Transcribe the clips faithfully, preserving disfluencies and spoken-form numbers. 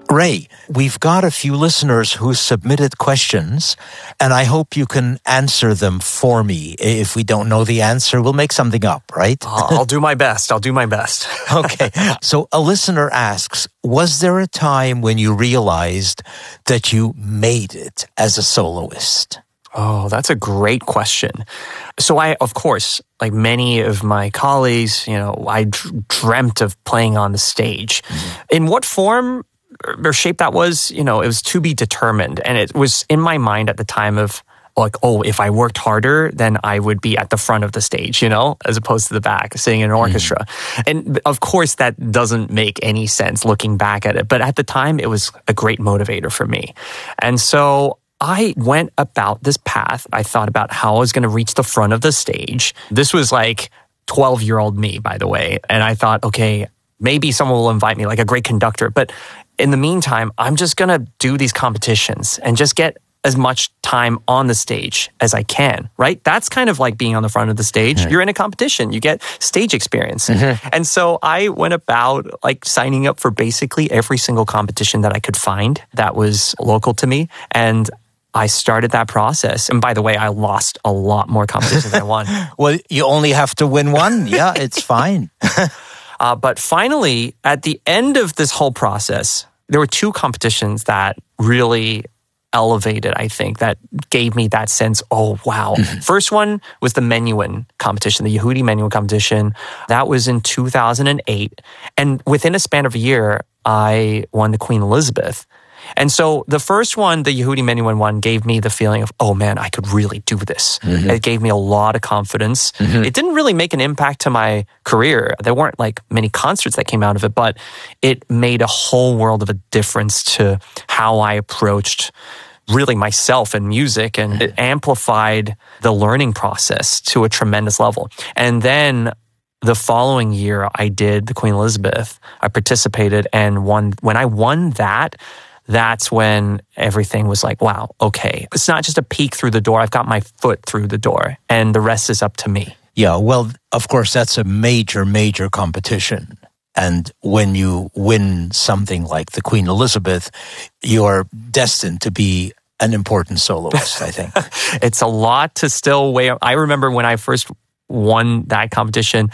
Ray, we've got a few listeners who submitted questions, and I hope you can answer them for me. If we don't know the answer, we'll make something up, right? I'll do my best. I'll do my best. Okay. So a listener asks, was there a time when you realized that you made it as a soloist? Oh, that's a great question. So I, of course, like many of my colleagues, you know, I d- dreamt of playing on the stage. Mm-hmm. In what form or shape that was, you know, it was to be determined. And it was in my mind at the time of like, oh, if I worked harder, then I would be at the front of the stage, you know, as opposed to the back, sitting in an orchestra. Mm. And of course, that doesn't make any sense looking back at it. But at the time, it was a great motivator for me. And so I went about this path. I thought about how I was going to reach the front of the stage. This was like twelve-year-old me, by the way. And I thought, okay, maybe someone will invite me, like a great conductor. But in the meantime, I'm just going to do these competitions and just get as much time on the stage as I can, right? That's kind of like being on the front of the stage. Mm-hmm. You're in a competition. You get stage experience. Mm-hmm. And so I went about like signing up for basically every single competition that I could find that was local to me. And I started that process. And by the way, I lost a lot more competitions than I won. Well, you only have to win one. Yeah, it's fine. uh, but finally, at the end of this whole process, there were two competitions that really elevated, I think, that gave me that sense, oh, wow. Mm-hmm. First one was the Menuhin competition, the Yehudi Menuhin competition. That was in two thousand eight. And within a span of a year, I won the Queen Elizabeth. And so the first one, the Yehudi Menuhin one, gave me the feeling of, oh man, I could really do this. Mm-hmm. It gave me a lot of confidence. Mm-hmm. It didn't really make an impact to my career. There weren't like many concerts that came out of it, but it made a whole world of a difference to how I approached really myself and music, and it amplified the learning process to a tremendous level. And then the following year, I did the Queen Elizabeth. I participated and won. When I won that, that's when everything was like, wow, okay. It's not just a peek through the door. I've got my foot through the door, and the rest is up to me. Yeah, well, of course, that's a major, major competition. And when you win something like the Queen Elizabeth, you're destined to be an important soloist, I think. It's a lot to still weigh. I remember when I first won that competition,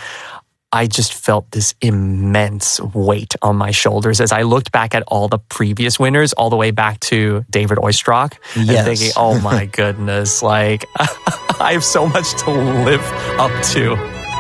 I just felt this immense weight on my shoulders as I looked back at all the previous winners, all the way back to David Oistrakh. Yes. And thinking, oh my goodness, like, I have so much to live up to.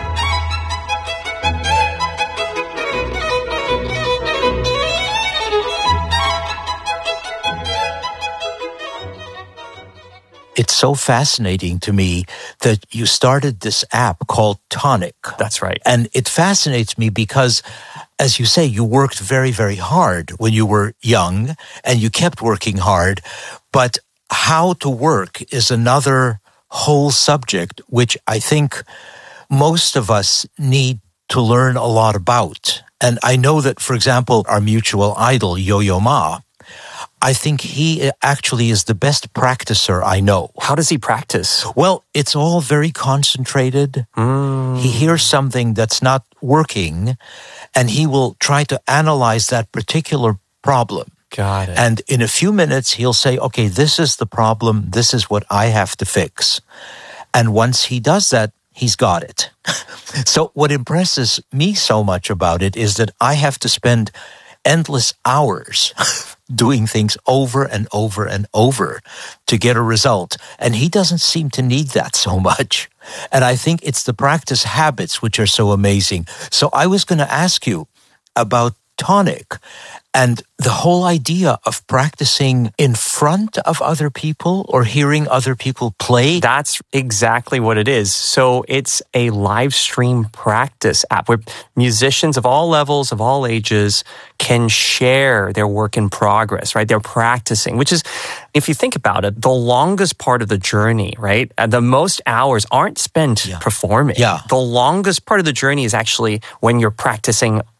It's so fascinating to me that you started this app called Tonic. That's right. And it fascinates me because, as you say, you worked very, very hard when you were young, and you kept working hard. But how to work is another whole subject, which I think most of us need to learn a lot about. And I know that, for example, our mutual idol, Yo-Yo Ma, I think he actually is the best practicer I know. How does he practice? Well, it's all very concentrated. Mm. He hears something that's not working, and he will try to analyze that particular problem. Got it. And in a few minutes, he'll say, okay, this is the problem. This is what I have to fix. And once he does that, he's got it. So what impresses me so much about it is that I have to spend endless hours doing things over and over and over to get a result. And he doesn't seem to need that so much. And I think it's the practice habits which are so amazing. So I was going to ask you about Tonic and the whole idea of practicing in front of other people or hearing other people play. That's exactly what it is. So it's a live stream practice app where musicians of all levels, of all ages, can share their work in progress, right? They're practicing, which is, if you think about it, the longest part of the journey, right? The most hours aren't spent yeah. performing. Yeah. The longest part of the journey is actually when you're practicing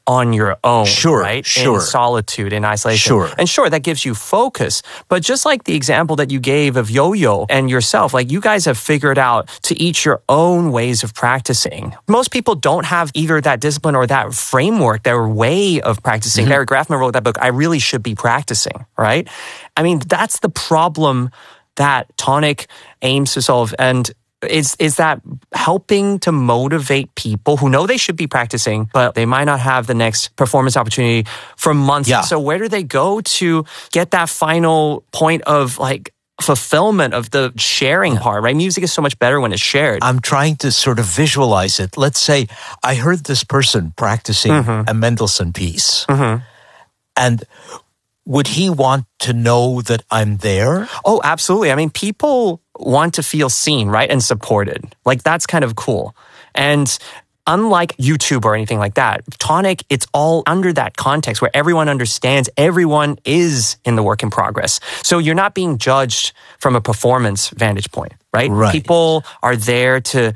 on your own, Sure, right? sure. In solitude, in isolation. Sure. And sure, that gives you focus. But just like the example that you gave of Yo-Yo and yourself, like you guys have figured out to each your own ways of practicing. Most people don't have either that discipline or that framework, their way of practicing. Mm-hmm. Eric Grafman wrote that book, I Really Should Be Practicing, right? I mean, that's the problem that Tonic aims to solve. And Is is that helping to motivate people who know they should be practicing, but they might not have the next performance opportunity for months. Yeah. So where do they go to get that final point of like fulfillment of the sharing part, right? Music is so much better when it's shared. I'm trying to sort of visualize it. Let's say I heard this person practicing mm-hmm. a Mendelssohn piece. Mm-hmm. And would he want to know that I'm there? Oh, absolutely. I mean, people want to feel seen, right? And supported. Like, that's kind of cool. And unlike YouTube or anything like that, Tonic, it's all under that context where everyone understands everyone is in the work in progress. So you're not being judged from a performance vantage point, right? Right. People are there to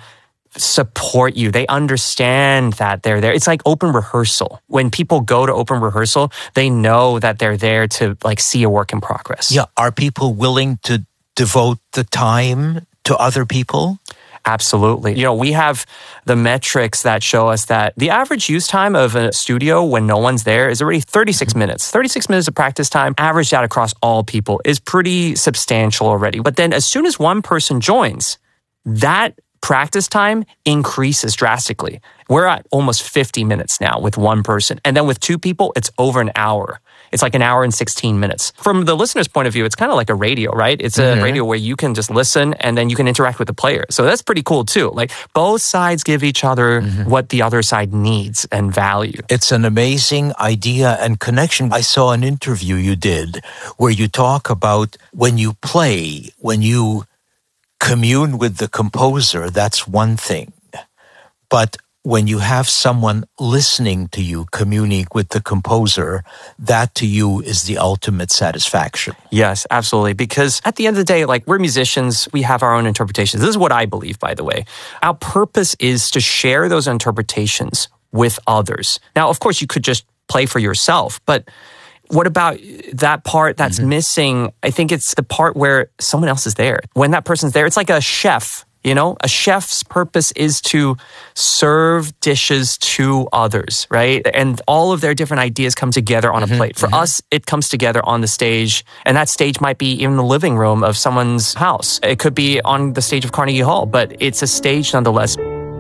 support you. They understand that they're there. It's like open rehearsal. When people go to open rehearsal, they know that they're there to like see a work in progress. Yeah. Are people willing to devote the time to other people? Absolutely. You know, we have the metrics that show us that the average use time of a studio when no one's there is already thirty-six minutes. thirty-six minutes of practice time, averaged out across all people, is pretty substantial already. But then as soon as one person joins, that practice time increases drastically. We're at almost fifty minutes now with one person. And then with two people, it's over an hour. It's like an hour and sixteen minutes. From the listener's point of view, it's kind of like a radio, right? It's a mm-hmm. radio where you can just listen and then you can interact with the player. So that's pretty cool too. Like both sides give each other mm-hmm. what the other side needs and value. It's an amazing idea and connection. I saw an interview you did where you talk about when you play, when you commune with the composer, that's one thing. But when you have someone listening to you, communing with the composer, that to you is the ultimate satisfaction. Yes, absolutely. Because at the end of the day, like we're musicians, we have our own interpretations. This is what I believe, by the way. Our purpose is to share those interpretations with others. Now, of course, you could just play for yourself, but what about that part that's mm-hmm. missing? I think it's the part where someone else is there. When that person's there, it's like a chef, you know? A chef's purpose is to serve dishes to others, right? And all of their different ideas come together on mm-hmm. a plate. For mm-hmm. us, it comes together on the stage, and that stage might be in the living room of someone's house. It could be on the stage of Carnegie Hall, but it's a stage nonetheless.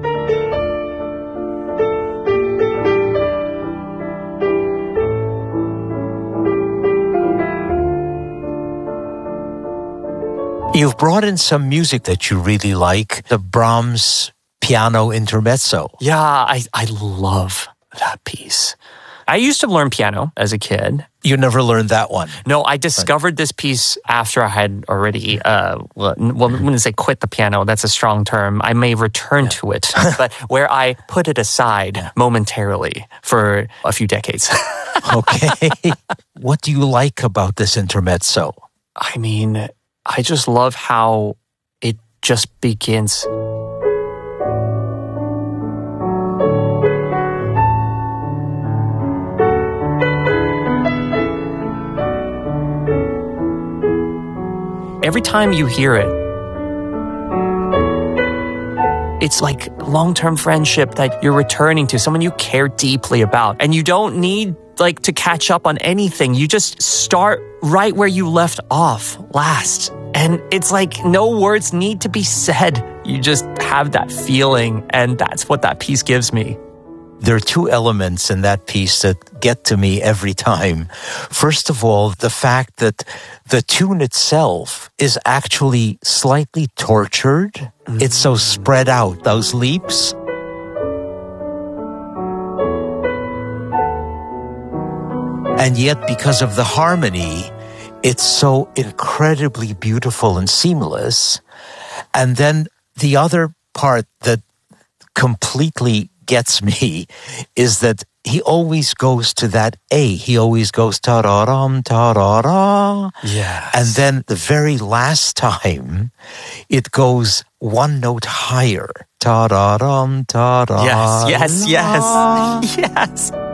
You've brought in some music that you really like, the Brahms piano intermezzo. Yeah, I, I love that piece. I used to learn piano as a kid. You never learned that one? No, I discovered this piece after I had already, uh, well, I'm going to say quit the piano. That's a strong term. I may return yeah. to it, but where I put it aside yeah. momentarily for a few decades. Okay. What do you like about this intermezzo? I mean, I just love how it just begins. Every time you hear it, it's like long-term friendship that you're returning to, someone you care deeply about, and you don't need like to catch up on anything. You just start right where you left off last. And it's like no words need to be said. You just have that feeling, and that's what that piece gives me. There are two elements in that piece that get to me every time. First of all, the fact that the tune itself is actually slightly tortured. Mm. It's so spread out, those leaps. And yet, because of the harmony, it's so incredibly beautiful and seamless. And then the other part that completely gets me is that he always goes to that A. He always goes ta-da-ram, ta-da-da. Yes. And then the very last time, it goes one note higher. Ta-da-ram, ta-da. Yes, yes, yes, yes.